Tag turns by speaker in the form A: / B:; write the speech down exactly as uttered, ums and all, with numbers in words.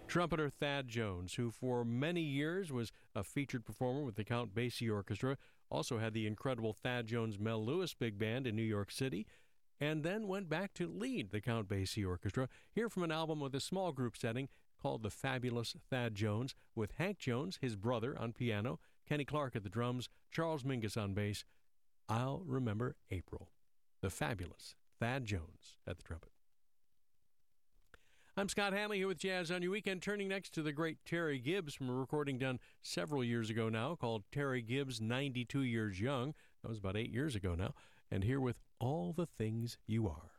A: Trumpeter Thad Jones, who for many years was a featured performer with the Count Basie Orchestra, also had the incredible Thad Jones Mel Lewis Big Band in New York City, and then went back to lead the Count Basie Orchestra. Here from an album with a small group setting called The Fabulous Thad Jones, with Hank Jones, his brother, on piano, Kenny Clark at the drums, Charles Mingus on bass. I'll Remember April. The Fabulous Thad Jones at the trumpet. I'm Scott Hanley here with Jazz on Your Weekend, turning next to the great Terry Gibbs from a recording done several years ago now called Terry Gibbs ninety-two Years Young. That was about eight years ago now. And here with All the Things You Are.